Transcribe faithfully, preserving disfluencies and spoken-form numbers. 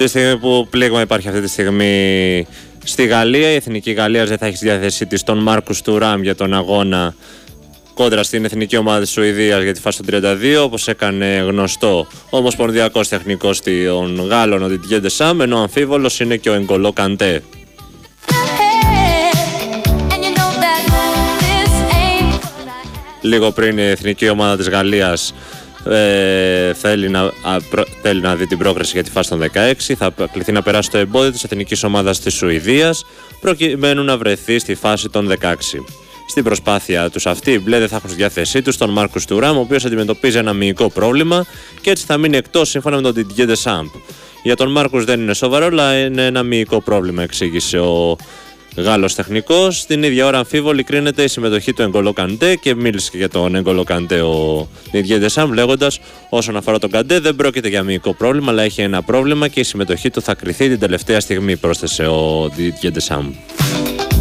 Τη στιγμή που πλήγμα υπάρχει αυτή τη στιγμή στη Γαλλία, η Εθνική Γαλλία δεν θα έχει στη διάθεσή της τον Μάρκους Τουράμ για τον αγώνα κόντρα στην εθνική ομάδα της Σουηδίας για τη φάση των τριάντα δύο, όπως έκανε γνωστό ο ομοσπονδιακός τεχνικός των Γάλλων, ο Didier Deschamps, ενώ ο αμφίβολος είναι και ο Εγκολό Καντέ. Λίγο πριν η εθνική ομάδα της Γαλλίας ε, θέλει, να, α, προ, θέλει να δει την πρόκριση για τη φάση των δεκαέξι, θα κληθεί να περάσει το εμπόδιο της εθνικής ομάδας της Σουηδίας προκειμένου να βρεθεί στη φάση των δεκαέξι. Στην προσπάθεια τους αυτή, οι μπλε δεν θα έχουν στη διάθεσή τους τον Μάρκους Τουράμ, ο οποίος αντιμετωπίζει ένα μυϊκό πρόβλημα και έτσι θα μείνει εκτός σύμφωνα με τον Didier Deschamps. Για τον Μάρκους δεν είναι σοβαρό, αλλά είναι ένα μυϊκό πρόβλημα, εξήγησε ο Γάλλος τεχνικός. Την ίδια ώρα αμφίβολη κρίνεται η συμμετοχή του Εγκολό Καντέ και μίλησε και για τον Εγκολό Καντέ ο Didier Deschamps, λέγοντας: όσον αφορά τον Καντέ, δεν πρόκειται για μυϊκό πρόβλημα, αλλά έχει ένα πρόβλημα και η συμμετοχή του θα κριθεί την τελευταία στιγμή, πρόσθεσε ο Didier Deschamps.